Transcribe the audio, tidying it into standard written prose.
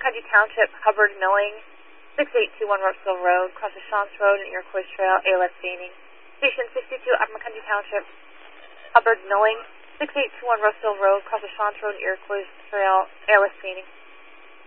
Armacundy Township, Hubbard Milling, 6821 Ropesville Road, cross the Shantz Road and Iroquois Trail, ALS Gaining. Station 62, Armacundy Township, Hubbard Milling, 6821 Ropesville Road, cross the Shantz Road and Iroquois Trail, ALS Gaining.